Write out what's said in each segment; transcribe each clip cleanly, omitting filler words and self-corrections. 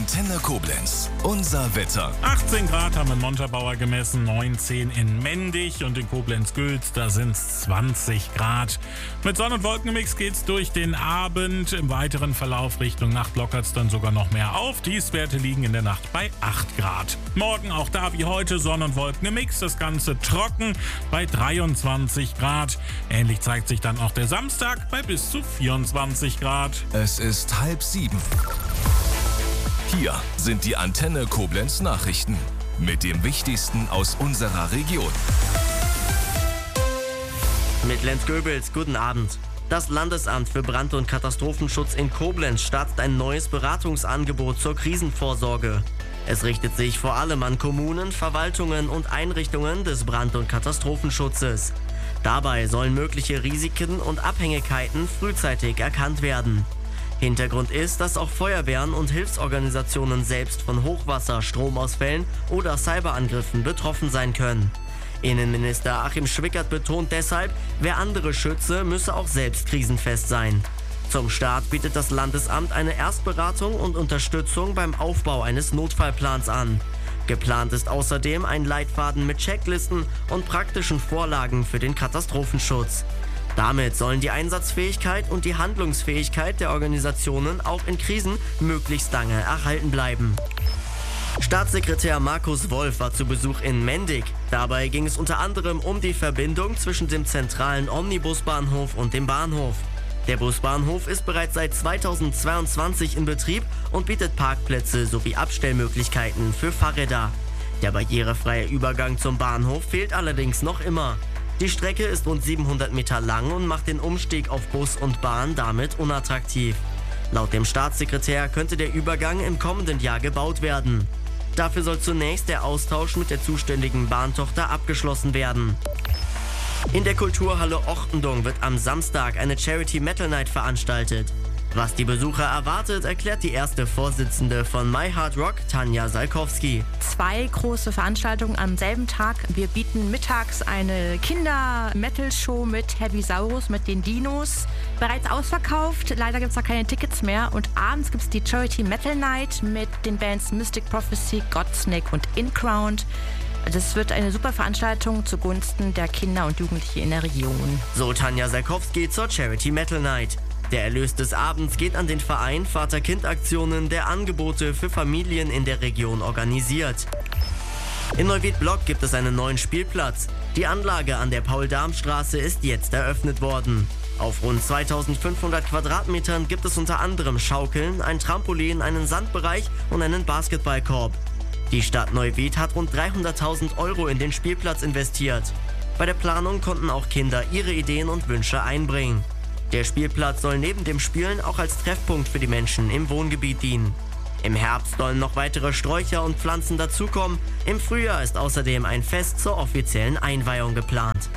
Antenne Koblenz. Unser Wetter. 18 Grad haben in Montabaur gemessen, 19 in Mendig und in Koblenz-Gülz, da sind es 20 Grad. Mit Sonn- und Wolkenmix geht's durch den Abend. Im weiteren Verlauf Richtung Nacht lockert es dann sogar noch mehr auf. Tiefstwerte liegen in der Nacht bei 8 Grad. Morgen auch da wie heute Sonn- und Wolkenmix, das Ganze trocken bei 23 Grad. Ähnlich zeigt sich dann auch der Samstag bei bis zu 24 Grad. Es ist 6:30. Hier sind die Antenne Koblenz Nachrichten mit dem Wichtigsten aus unserer Region. Mit Lenz Goebels, guten Abend. Das Landesamt für Brand- und Katastrophenschutz in Koblenz startet ein neues Beratungsangebot zur Krisenvorsorge. Es richtet sich vor allem an Kommunen, Verwaltungen und Einrichtungen des Brand- und Katastrophenschutzes. Dabei sollen mögliche Risiken und Abhängigkeiten frühzeitig erkannt werden. Hintergrund ist, dass auch Feuerwehren und Hilfsorganisationen selbst von Hochwasser, Stromausfällen oder Cyberangriffen betroffen sein können. Innenminister Achim Schwickert betont deshalb, wer andere schütze, müsse auch selbst krisenfest sein. Zum Start bietet das Landesamt eine Erstberatung und Unterstützung beim Aufbau eines Notfallplans an. Geplant ist außerdem ein Leitfaden mit Checklisten und praktischen Vorlagen für den Katastrophenschutz. Damit sollen die Einsatzfähigkeit und die Handlungsfähigkeit der Organisationen auch in Krisen möglichst lange erhalten bleiben. Staatssekretär Markus Wolf war zu Besuch in Mendig. Dabei ging es unter anderem um die Verbindung zwischen dem zentralen Omnibusbahnhof und dem Bahnhof. Der Busbahnhof ist bereits seit 2022 in Betrieb und bietet Parkplätze sowie Abstellmöglichkeiten für Fahrräder. Der barrierefreie Übergang zum Bahnhof fehlt allerdings noch immer. Die Strecke ist rund 700 Meter lang und macht den Umstieg auf Bus und Bahn damit unattraktiv. Laut dem Staatssekretär könnte der Übergang im kommenden Jahr gebaut werden. Dafür soll zunächst der Austausch mit der zuständigen Bahntochter abgeschlossen werden. In der Kulturhalle Ochtendung wird am Samstag eine Charity Metal Night veranstaltet. Was die Besucher erwartet, erklärt die erste Vorsitzende von My Hard Rock, Tanja Salkowski. 2 große Veranstaltungen am selben Tag. Wir bieten mittags eine Kinder-Metal-Show mit Heavisaurus, mit den Dinos. Bereits ausverkauft, leider gibt es da keine Tickets mehr. Und abends gibt es die Charity Metal Night mit den Bands Mystic Prophecy, Godsnake und Incrowned. Das wird eine super Veranstaltung zugunsten der Kinder und Jugendlichen in der Region. So Tanja Salkowski zur Charity Metal Night. Der Erlös des Abends geht an den Verein Vater-Kind-Aktionen, der Angebote für Familien in der Region organisiert. In Neuwied-Block gibt es einen neuen Spielplatz. Die Anlage an der Paul-Darm-Straße ist jetzt eröffnet worden. Auf rund 2500 Quadratmetern gibt es unter anderem Schaukeln, ein Trampolin, einen Sandbereich und einen Basketballkorb. Die Stadt Neuwied hat rund 300.000 € in den Spielplatz investiert. Bei der Planung konnten auch Kinder ihre Ideen und Wünsche einbringen. Der Spielplatz soll neben dem Spielen auch als Treffpunkt für die Menschen im Wohngebiet dienen. Im Herbst sollen noch weitere Sträucher und Pflanzen dazukommen. Im Frühjahr ist außerdem ein Fest zur offiziellen Einweihung geplant.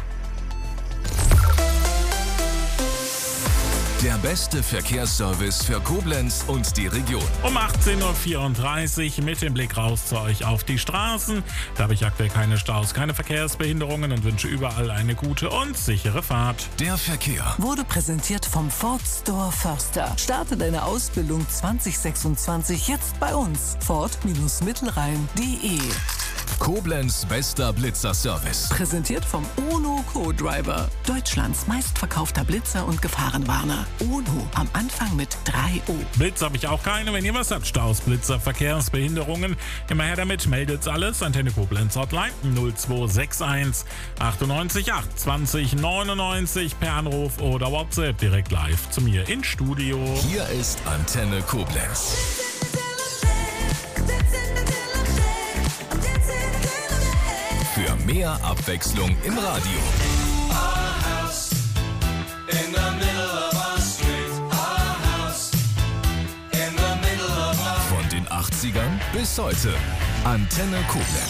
Der beste Verkehrsservice für Koblenz und die Region. Um 18:34 Uhr mit dem Blick raus zu euch auf die Straßen. Da habe ich aktuell keine Staus, keine Verkehrsbehinderungen und wünsche überall eine gute und sichere Fahrt. Der Verkehr wurde präsentiert vom Ford Store Förster. Starte deine Ausbildung 2026 jetzt bei uns. Ford-Mittelrhein.de. Koblenz bester Blitzerservice. Präsentiert vom UNO Co-Driver. Deutschlands meistverkaufter Blitzer und Gefahrenwarner. UNO am Anfang mit 3O. Blitz habe ich auch keine. Wenn ihr was habt, Staus, Blitzer, Verkehrsbehinderungen, immer her damit, meldet's alles. Antenne Koblenz Hotline 0261 98 8 20 99 per Anruf oder WhatsApp direkt live zu mir ins Studio. Hier ist Antenne Koblenz. Für mehr Abwechslung im Radio. Von den 80ern bis heute. Antenne Koblenz.